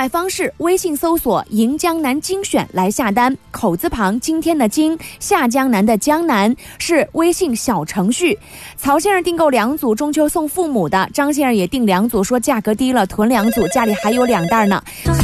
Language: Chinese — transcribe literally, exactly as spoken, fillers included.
买方式，微信搜索迎江南精选来下单，口字旁今天的今，下江南的江南是微信小程序。曹先生订购两组中秋送父母的，张先生也订两组，说价格低了，囤两组，家里还有两袋呢。